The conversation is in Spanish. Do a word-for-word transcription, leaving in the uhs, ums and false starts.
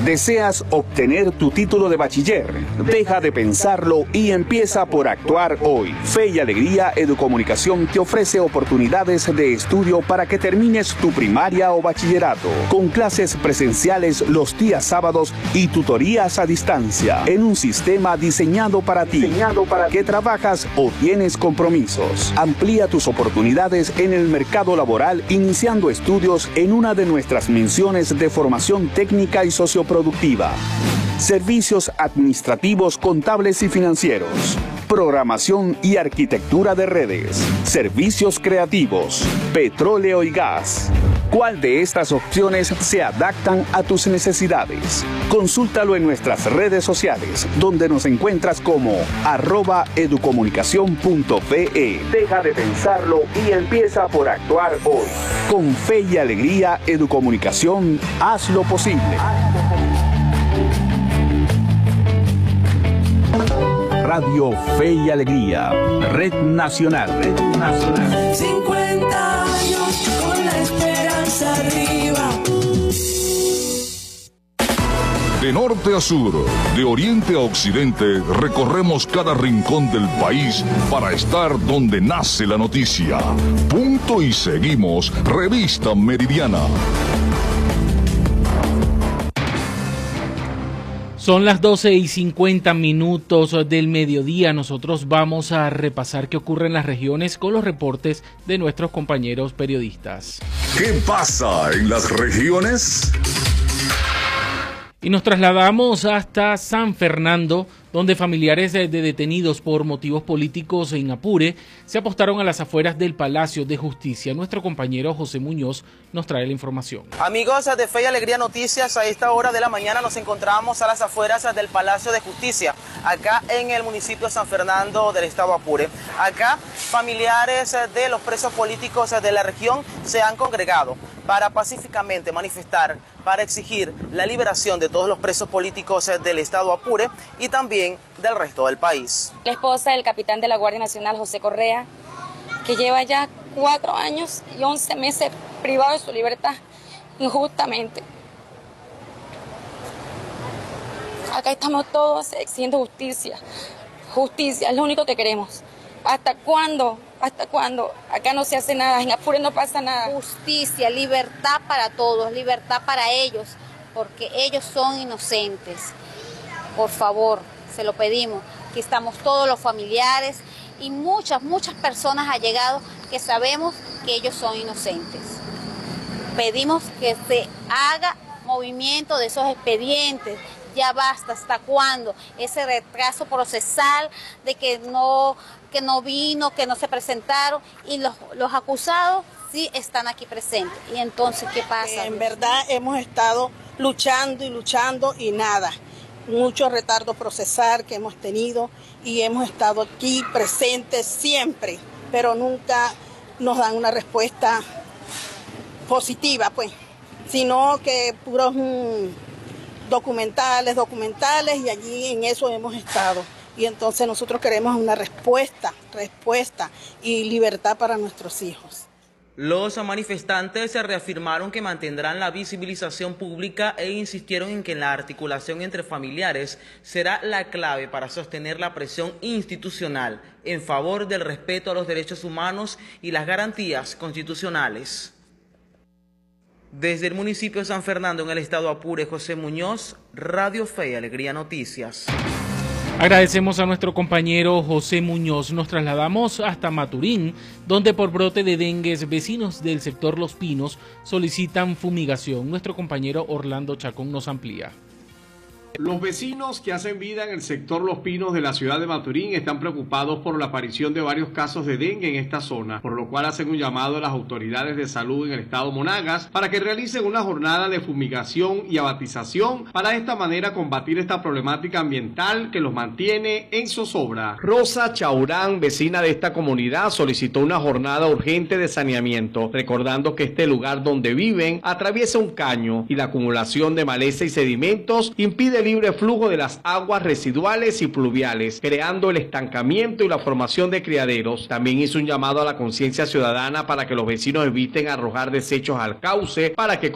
¿Deseas obtener tu título de bachiller? Deja de pensarlo y empieza por actuar hoy. Fe y Alegría Educomunicación te ofrece oportunidades de estudio para que termines tu primaria o bachillerato, con clases presenciales los días sábados y tutorías a distancia, en un sistema diseñado para ti, diseñado para que trabajas o tienes compromisos. Amplía tus oportunidades en el mercado laboral iniciando estudios en una de nuestras menciones de formación técnica y socioprofesional productiva, servicios administrativos, contables y financieros, programación y arquitectura de redes, servicios creativos, petróleo y gas. ¿Cuál de estas opciones se adaptan a tus necesidades? Consúltalo en nuestras redes sociales, donde nos encuentras como arroba educomunicación punto pe. Deja de pensarlo y empieza por actuar hoy. Con Fe y Alegría Educomunicación, haz lo posible. Radio Fe y Alegría, Red Nacional. Red Nacional. cincuenta años con la esperanza arriba. De norte a sur, de oriente a occidente, recorremos cada rincón del país para estar donde nace la noticia. Punto y seguimos, Revista Meridiana. Son las doce y cincuenta minutos del mediodía. Nosotros vamos a repasar qué ocurre en las regiones con los reportes de nuestros compañeros periodistas. ¿Qué pasa en las regiones? Y nos trasladamos hasta San Fernando, donde familiares de detenidos por motivos políticos en Apure se apostaron a las afueras del Palacio de Justicia. Nuestro compañero José Muñoz nos trae la información. Amigos de Fe y Alegría Noticias, a esta hora de la mañana nos encontramos a las afueras del Palacio de Justicia, acá en el municipio de San Fernando del estado Apure. Acá familiares de los presos políticos de la región se han congregado para pacíficamente manifestar, para exigir la liberación de todos los presos políticos del estado Apure y también del resto del país. La esposa del capitán de la Guardia Nacional, José Correa, que lleva ya cuatro años y once meses privado de su libertad injustamente. Acá estamos todos exigiendo justicia. Justicia es lo único que queremos. ¿Hasta cuándo? ¿Hasta cuándo? Acá no se hace nada, en Apure no pasa nada. Justicia, libertad para todos, libertad para ellos, porque ellos son inocentes. Por favor, se lo pedimos. Aquí estamos todos los familiares y muchas, muchas personas allegados que sabemos que ellos son inocentes. Pedimos que se haga movimiento de esos expedientes. Ya basta, ¿hasta cuándo? Ese retraso procesal de que no, que no vino, que no se presentaron y los, los acusados sí están aquí presentes. ¿Y entonces qué pasa? En verdad hemos estado luchando y luchando y nada. Mucho retardo procesal que hemos tenido y hemos estado aquí presentes siempre, pero nunca nos dan una respuesta positiva, pues, sino que puros mmm, documentales, documentales y allí en eso hemos estado. Y entonces nosotros queremos una respuesta, respuesta y libertad para nuestros hijos. Los manifestantes se reafirmaron que mantendrán la visibilización pública e insistieron en que la articulación entre familiares será la clave para sostener la presión institucional en favor del respeto a los derechos humanos y las garantías constitucionales. Desde el municipio de San Fernando, en el estado Apure, José Muñoz, Radio Fe y Alegría Noticias. Agradecemos a nuestro compañero José Muñoz. Nos trasladamos hasta Maturín, donde por brote de dengue vecinos del sector Los Pinos solicitan fumigación. Nuestro compañero Orlando Chacón nos amplía. Los vecinos que hacen vida en el sector Los Pinos de la ciudad de Maturín están preocupados por la aparición de varios casos de dengue en esta zona, por lo cual hacen un llamado a las autoridades de salud en el estado Monagas para que realicen una jornada de fumigación y abatización para de esta manera combatir esta problemática ambiental que los mantiene en zozobra. Rosa Chaurán, vecina de esta comunidad, solicitó una jornada urgente de saneamiento, recordando que este lugar donde viven atraviesa un caño y la acumulación de maleza y sedimentos impide libre flujo de las aguas residuales y pluviales, creando el estancamiento y la formación de criaderos. También hizo un llamado a la conciencia ciudadana para que los vecinos eviten arrojar desechos al cauce para que